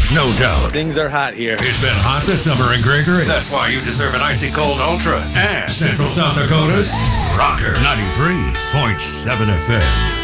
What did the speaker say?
No doubt. Things are hot here. It's been hot this summer in Gregory. That's why you deserve an icy cold Ultra. And Central South Dakota's Rocker 93.7 FM.